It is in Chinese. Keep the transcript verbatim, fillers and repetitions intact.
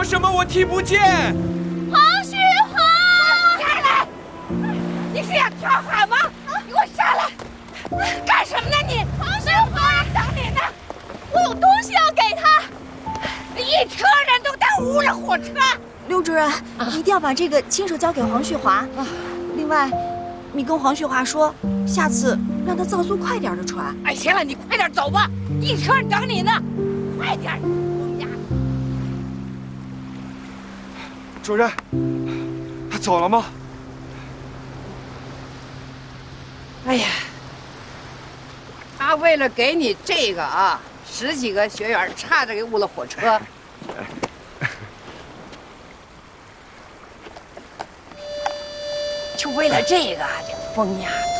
什么？我听不见。 黄旭华，下来！你是要跳海吗？你给我下来！干什么呢你？黄旭华，等你呢！我有东西要给他。一车人都耽误了火车。 刘主任，一定要把这个亲手交给黄旭华。另外，你跟黄旭华说，下次让他造速快点的船。 哎，行了，你快点走吧，一车人等你呢，快点！ 主任，他走了吗？ 哎呀，他为了给你这个啊，十几个学员差点给误了火车。就为了这个，这疯丫头。